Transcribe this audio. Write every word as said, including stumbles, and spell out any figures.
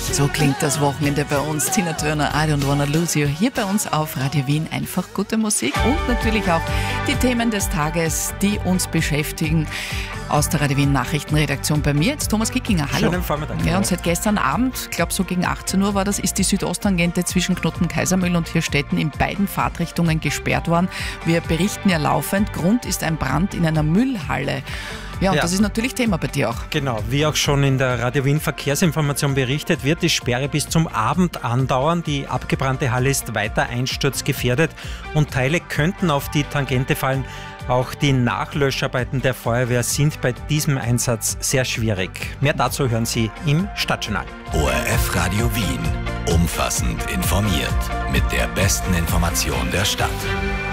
So klingt das Wochenende bei uns. Tina Turner, I Don't Wanna Lose You. Hier bei uns auf Radio Wien einfach gute Musik und natürlich auch die Themen des Tages, die uns beschäftigen. Aus der Radio Wien Nachrichtenredaktion bei mir jetzt Thomas Kickinger. Hallo. Schönen Vormittag. Ja, und seit gestern Abend, ich glaube so gegen achtzehn Uhr war das, ist die Südosttangente zwischen Knotten-Kaisermühl und Hirstetten in beiden Fahrtrichtungen gesperrt worden. Wir berichten ja laufend. Grund ist ein Brand in einer Müllhalle. Ja, und Ja. das ist natürlich Thema bei dir auch. Genau, wie auch schon in der Radio Wien Verkehrsinformation berichtet, wird die Sperre bis zum Abend andauern. Die abgebrannte Halle ist weiter einsturzgefährdet und Teile könnten auf die Tangente fallen. Auch die Nachlöscharbeiten der Feuerwehr sind bei diesem Einsatz sehr schwierig. Mehr dazu hören Sie im Stadtjournal. O R F Radio Wien. Umfassend informiert. Mit der besten Information der Stadt.